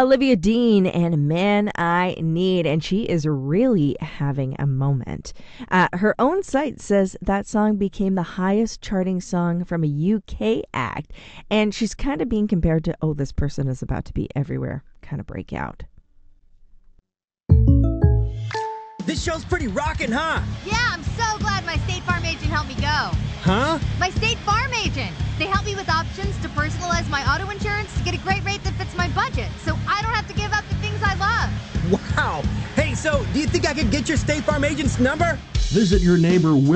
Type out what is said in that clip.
Olivia Dean and Man I Need, and she is really having a moment. Her own site says that song became the highest charting song from a UK act, and she's kind of being compared to, oh, this person is about to be everywhere kind of breakout. This show's pretty rockin', huh? Yeah, I'm so glad my State Farm agent helped me go. Huh? My State Farm agent. They help me with options to personalize my auto insurance to get a great rate that fits my budget, so I don't have to give up the things I love. Wow. Hey, so do you think I could get your State Farm agent's number? Visit your neighbor